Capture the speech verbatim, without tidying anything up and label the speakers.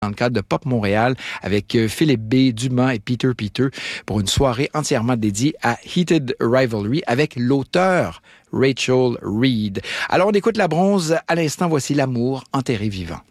Speaker 1: dans le cadre de Pop Montréal avec Philippe B, Dumas et Peter Peter pour une soirée entièrement dédiée à Heated Rivalry avec l'auteur Rachel Reed. Alors on écoute la bronze. À l'instant, voici L'amour enterré vivant.